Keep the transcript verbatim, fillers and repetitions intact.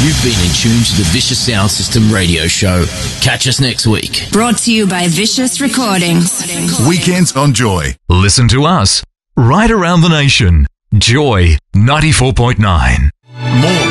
You've been in tune to the Vicious Sound System radio show. Catch us next week. Brought to you by Vicious Recordings. Weekends on Joy. Listen to us right around the nation. Joy ninety-four point nine. More